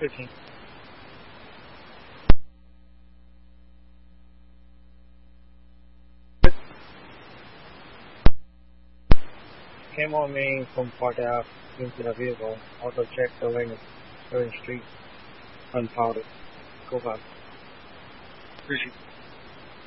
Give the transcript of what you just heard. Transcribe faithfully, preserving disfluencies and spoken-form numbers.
fifteen. Came on me from Port Ave into the vehicle. Also checked the lane of Street, unpowdered. Go back. Appreciate it.